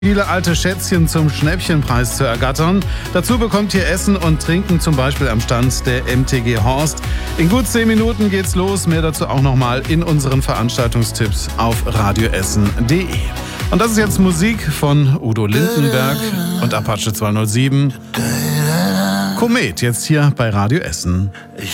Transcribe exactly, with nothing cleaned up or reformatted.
viele alte Schätzchen zum Schnäppchenpreis zu ergattern. Dazu bekommt ihr Essen und Trinken, zum Beispiel am Stand der M T G Horst. In gut zehn Minuten geht's los. Mehr dazu auch nochmal in unseren Veranstaltungstipps auf radioessen punkt de. Und das ist jetzt Musik von Udo Lindenberg und Apache zweihundertsieben. Komet, jetzt hier bei Radio Essen.